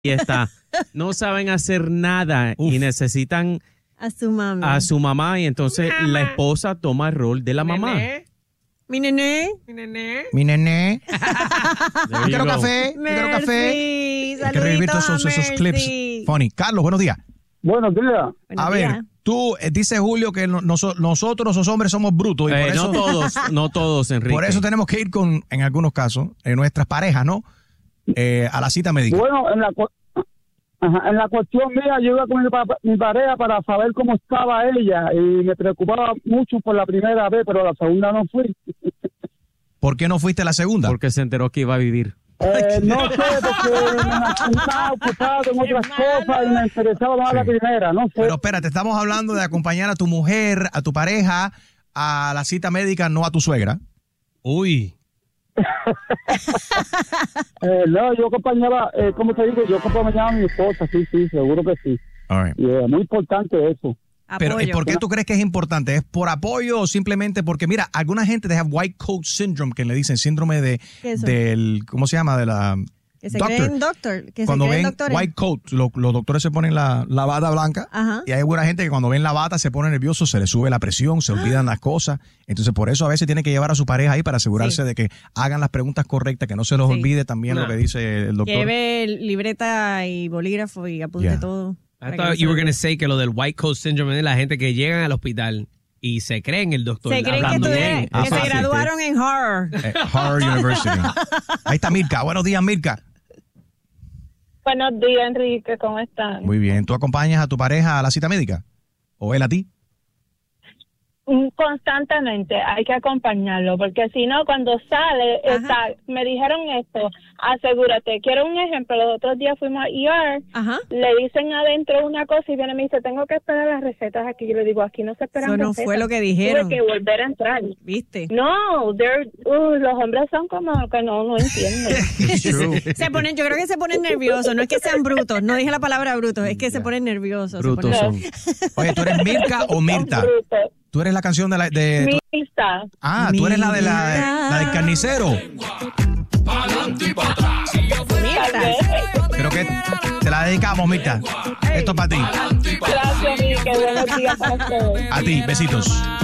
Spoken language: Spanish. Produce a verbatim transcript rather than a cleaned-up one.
está. No saben hacer nada Uf. y necesitan a su mamá. A su mamá y entonces mamá. La esposa toma el rol de la mamá. ¿Nené? Mi nené. Mi nené. Mi nené. Yo quiero café. Yo quiero café. Hay que revivir todos esos, esos clips funny. Carlos, buenos días. Buenos días. A ver, tú eh, dices, Julio, que no, nos, nosotros los hombres somos brutos. Y eh, por eso, no todos, no todos, Enrique. Por eso tenemos que ir con, en algunos casos, en nuestras parejas, ¿no? Eh, a la cita médica. Bueno, en la, ajá, en la cuestión mía, yo iba con mi, mi pareja para saber cómo estaba ella y me preocupaba mucho por la primera vez, pero la segunda no fui. ¿Por qué no fuiste la segunda? Porque se enteró que iba a vivir. Eh, no sé, porque me estaba ocupado en otras cosas y me interesaba más sí. la primera, no sé. Pero espérate, estamos hablando de acompañar a tu mujer, a tu pareja, a la cita médica, no a tu suegra. Uy. eh, no, yo acompañaba, eh, ¿cómo te digo? Yo acompañaba a mi esposa, sí, sí, seguro que sí. All right. Y es eh, muy importante eso. Pero apoyo. ¿Por qué tú crees que es importante? ¿Es por apoyo o simplemente porque, mira, alguna gente they have white coat syndrome, que le dicen síndrome de del, ¿cómo se llama? De la que se doctor. creen doctor. Que cuando se creen ven doctores. white coat, lo, los doctores se ponen la, la bata blanca. Ajá. Y hay alguna gente que cuando ven la bata se pone nervioso, se le sube la presión, se olvidan las cosas. Entonces, por eso a veces tiene que llevar a su pareja ahí para asegurarse sí. de que hagan las preguntas correctas, que no se los sí. olvide también no. lo que dice el doctor. Lleve libreta y bolígrafo y apunte yeah. todo. I thought you were going to say que lo del white coat syndrome es la gente que llegan al hospital y se creen el doctor. Se creen que, bien. que ah, se graduaron sí. en Harvard. Eh, Harvard University. Ahí está Mirka. Buenos días, Mirka. Buenos días, Enrique. ¿Cómo están? Muy bien. ¿Tú acompañas a tu pareja a la cita médica? ¿O él a ti? Constantemente hay que acompañarlo, porque si no, cuando sale, está, me dijeron esto, asegúrate. Quiero un ejemplo, los otros días fuimos a E R, Ajá. le dicen adentro una cosa y viene y me dice, tengo que esperar las recetas aquí. Yo le digo, aquí no se esperan recetas. Eso no fue lo que dijeron. Tuve que volver a entrar. ¿Viste? No, uh, los hombres son como que no, no entienden. Se ponen, yo creo que se ponen nerviosos, no es que sean brutos, no dije la palabra brutos, es que se ponen nerviosos. Brutos son. Oye, ¿tú eres Mirka o Mirta? Tú eres la canción de la... De, Mirta. Ah, tú eres la de la, la del carnicero. Creo que te la dedicamos, Mirta. Esto es para ti. Gracias, Mirta. Buenos días para todos. A ti, besitos.